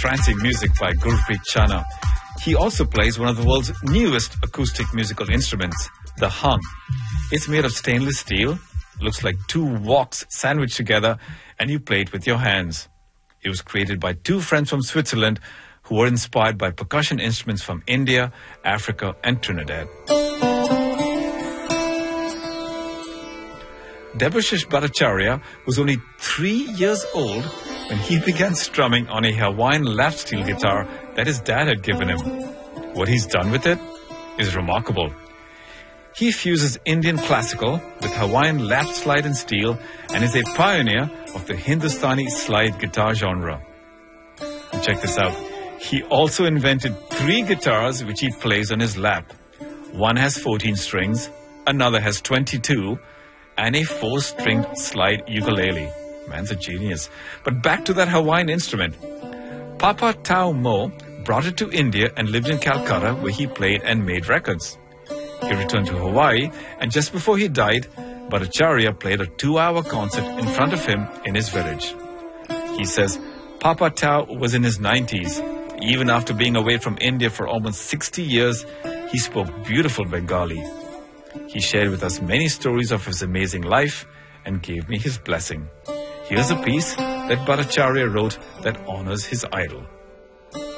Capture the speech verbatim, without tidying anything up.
entrancing music by Gurpreet Chana. He also plays one of the world's newest acoustic musical instruments, the hung. It's made of stainless steel, looks like two woks sandwiched together, and you play it with your hands. It was created by two friends from Switzerland who were inspired by percussion instruments from India, Africa, and Trinidad. Debashish Bhattacharya was only three years old when he began strumming on a Hawaiian lap steel guitar that his dad had given him. What he's done with it is remarkable. He fuses Indian classical with Hawaiian lap slide and steel and is a pioneer of the Hindustani slide guitar genre. And check this out. He also invented three guitars which he plays on his lap. One has fourteen strings, another has twenty-two, and a four-stringed slide ukulele. Man's a genius. But back to that Hawaiian instrument. Papa Tau Mo brought it to India and lived in Calcutta, where he played and made records. He returned to Hawaii, and just before he died, Bhattacharya played a two-hour concert in front of him in his village. He says Papa Tau was in his nineties. Even after being away from India for almost sixty years, he spoke beautiful Bengali. He shared with us many stories of his amazing life and gave me his blessing. Here's a piece that Bhattacharya wrote that honors his idol.